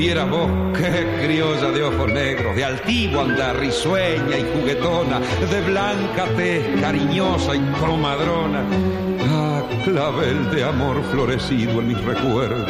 vieras vos, qué criolla de ojos negros, de altivo andar, risueña y juguetona, de blanca tez, cariñosa y comadrona. Ah, clavel de amor florecido en mis recuerdos.